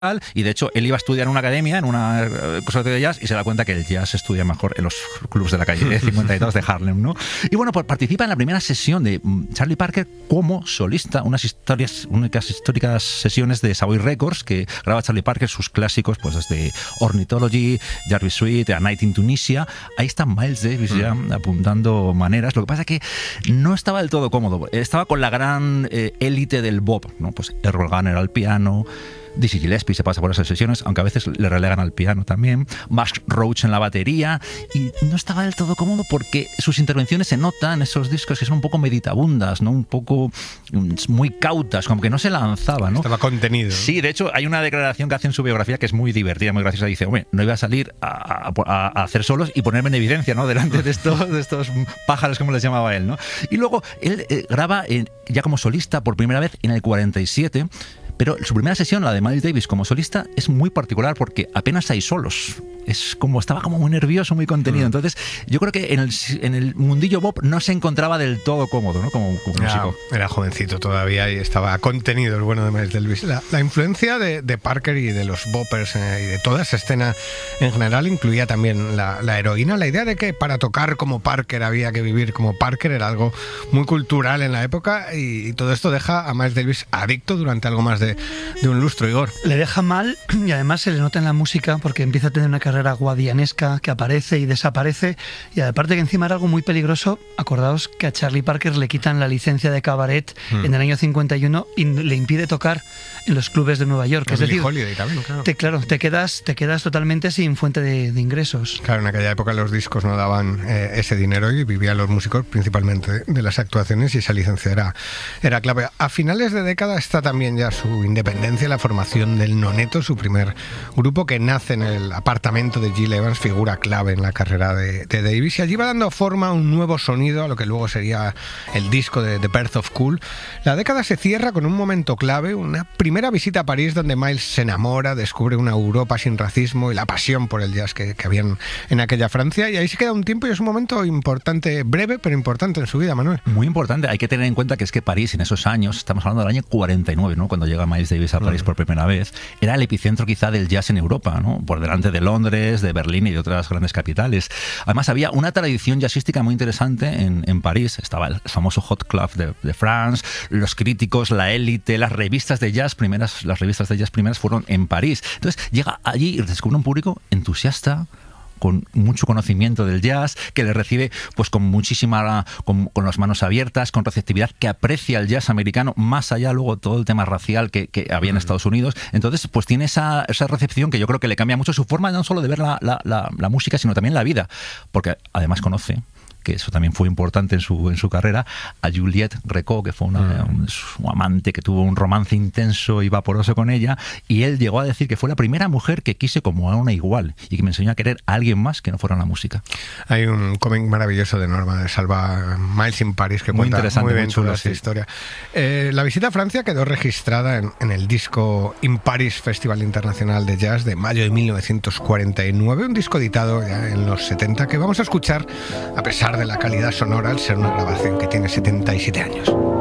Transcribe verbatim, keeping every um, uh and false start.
y de hecho él iba a estudiar en una academia, en una conservatorio de jazz, y se da cuenta que el jazz se estudia mejor en los clubs de la calle cincuenta y dos de Harlem, ¿no? Y bueno, pues participa en la primera sesión de Charlie Parker como solista, unas historias, únicas históricas sesiones de Savoy Records que graba Charlie Parker, sus clásicos, pues desde Ornithology, Jarvis Sweet, A Night in Tunisia. Ahí está Miles Davis ya mm. apuntando maneras. Lo que pasa es que no estaba del todo cómodo. Estaba con la gran eh, élite del bop, ¿no? Pues Errol Garner al piano, Dizzy Gillespie se pasa por esas sesiones, aunque a veces le relegan al piano también, Max Roach en la batería, y no estaba del todo cómodo porque sus intervenciones se notan en esos discos que son un poco meditabundas, ¿no? Un poco muy cautas, como que no se lanzaba, ¿no? Estaba contenido. Sí, de hecho hay una declaración que hace en su biografía que es muy divertida, muy graciosa. Dice, hombre, no iba a salir a, a, a hacer solos y ponerme en evidencia, ¿no? Delante de estos, de estos pájaros, como les llamaba él, ¿no? Y luego él eh, graba eh, ya como solista por primera vez en el cuarenta y siete. Pero su primera sesión, la de Miles Davis como solista, es muy particular porque apenas hay solos. Es como, estaba como muy nervioso, muy contenido. Entonces, yo creo que en el, en el mundillo bop no se encontraba del todo cómodo, ¿no? Como, como ya, músico. Era jovencito todavía y estaba contenido el bueno de Miles Davis. La, la influencia de, de Parker y de los boppers eh, y de toda esa escena en general incluía también la, la heroína. La idea de que para tocar como Parker había que vivir como Parker era algo muy cultural en la época, y, y todo esto deja a Miles Davis adicto durante algo más de, de un lustro, Igor. Le deja mal, y además se le nota en la música porque empieza a tener una carrera guadianesca que aparece y desaparece, y aparte que encima era algo muy peligroso. Acordaos que a Charlie Parker le quitan la licencia de cabaret hmm. en el año cincuenta y uno y le impide tocar en los clubes de Nueva York. El es decir, Holiday también, claro. Te, claro, te quedas, te quedas totalmente sin fuente de, de ingresos. Claro, en aquella época los discos no daban eh, ese dinero y vivían los músicos principalmente de, de las actuaciones, y esa licencia era, era clave. A finales de década está también ya su independencia, la formación del Noneto, su primer grupo que nace en el apartamento de Gil Evans, figura clave en la carrera de, de Davis, y allí va dando forma a un nuevo sonido a lo que luego sería el disco de The Birth of Cool. La década se cierra con un momento clave, una primera visita a París donde Miles se enamora, descubre una Europa sin racismo y la pasión por el jazz que, que había en, en aquella Francia, y ahí se queda un tiempo y es un momento importante, breve pero importante en su vida, Manuel. Muy importante. Hay que tener en cuenta que es que París en esos años, estamos hablando del año cuarenta y nueve, ¿no? Cuando llega Miles Davis a París mm. por primera vez, era el epicentro quizá del jazz en Europa, ¿no? Por delante de Londres, de Berlín y de otras grandes capitales. Además había una tradición jazzística muy interesante en, en París. Estaba el famoso Hot Club de, de France, los críticos, la élite, las revistas de jazz primeras, las revistas de jazz primeras fueron en París. Entonces llega allí y descubre un público entusiasta, con mucho conocimiento del jazz, que le recibe pues con muchísima, con, con las manos abiertas, con receptividad, que aprecia el jazz americano, más allá luego todo el tema racial que, que había en Estados Unidos. Entonces pues tiene esa, esa recepción que yo creo que le cambia mucho su forma no solo de ver la, la, la, la música, sino también la vida, porque además conoce, que eso también fue importante en su, en su carrera, a Juliette Recaud, que fue una, un, su amante que tuvo un romance intenso y vaporoso con ella, y él llegó a decir que fue la primera mujer que quise como a una igual y que me enseñó a querer a alguien más que no fuera la música. Hay un cómic maravilloso de Norma de Salva, Miles in Paris, que muy cuenta muy bien muy chulo, toda esta sí. historia. Eh, la visita a Francia quedó registrada en, en el disco In Paris Festival Internacional de Jazz de mayo de mil novecientos cuarenta y nueve, un disco editado ya en los setenta que vamos a escuchar a pesar de la calidad sonora al ser una grabación que tiene setenta y siete años.